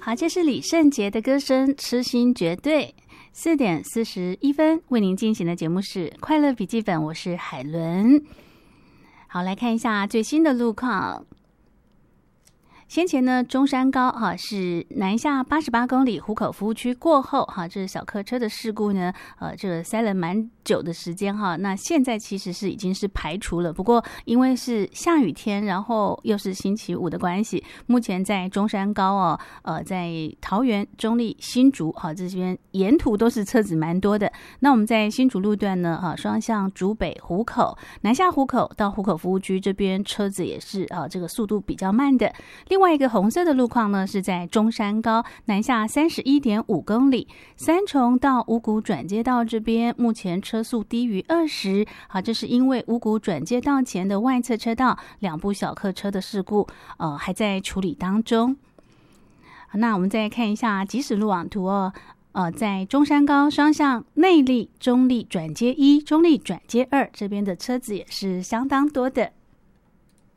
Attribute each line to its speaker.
Speaker 1: 好，这是李圣杰的歌声《痴心绝对》。4点41分为您进行的节目是快乐笔记本，我是海伦。好，来看一下最新的路况。先前呢，中山高是南下88公里湖口服务区过后这是小客车的事故呢，这个塞了蛮久的时间那现在其实是已经是排除了，不过因为是下雨天，然后又是星期五的关系，目前在中山高在桃园、中坜、新竹这边沿途都是车子蛮多的。那我们在新竹路段呢双向竹北湖口、南下湖口到湖口服务区这边车子也是这个速度比较慢的。另外一个红色的路况呢，是在中山高南下31.5公里，三重到五股转接道这边，目前车速低于20。好，这是因为五股转接道前的外侧车道2部小客车的事故，还在处理当中。那我们再看一下即时路网图在中山高双向内坜、中坜转接1、中坜转接2这边的车子也是相当多的。